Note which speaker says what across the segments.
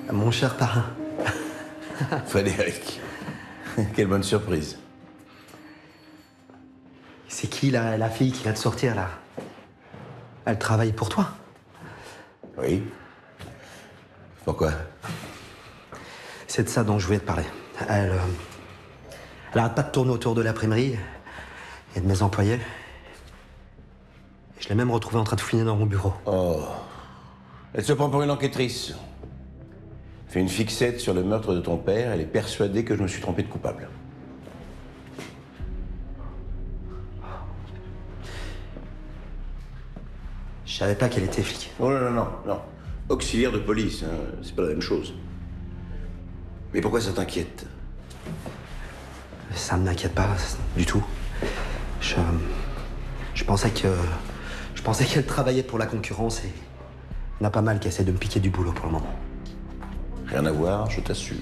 Speaker 1: Mon cher parrain.
Speaker 2: Frédéric, quelle bonne surprise.
Speaker 1: C'est qui la fille qui vient de sortir là? Elle travaille pour toi?
Speaker 2: Oui. Pourquoi?
Speaker 1: C'est de ça dont je voulais te parler. Elle arrête pas de tourner autour de l'imprimerie et de mes employés. Je l'ai même retrouvée en train de fouiner dans mon bureau.
Speaker 2: Oh. Elle se prend pour une enquêtrice. Fait une fixette sur le meurtre de ton père. Elle est persuadée que je me suis trompé de coupable.
Speaker 1: Je savais pas qu'elle était flic.
Speaker 2: Oh non. Auxiliaire de police, hein, c'est pas la même chose. Mais pourquoi ça t'inquiète?
Speaker 1: Ça ne m'inquiète pas du tout. Je pensais qu'elle travaillait pour la concurrence et il y en a pas mal qui essaient de me piquer du boulot pour le moment.
Speaker 2: Rien à voir, je t'assure.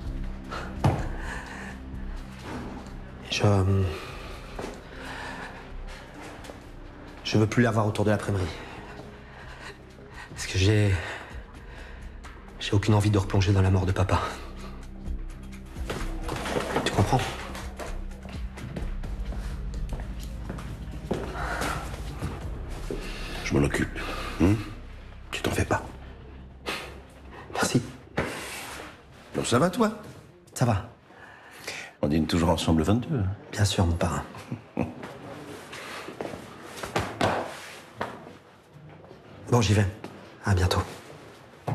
Speaker 1: Je veux plus la voir autour de l'imprimerie. Parce que j'ai aucune envie de replonger dans la mort de papa. Tu comprends?
Speaker 2: Je m'en occupe. Tu t'en fais pas.
Speaker 1: Merci.
Speaker 2: Bon, ça va, toi?
Speaker 1: Ça va.
Speaker 2: On dîne toujours ensemble le 22.
Speaker 1: Bien sûr, mon parrain. Bon, j'y vais. À bientôt.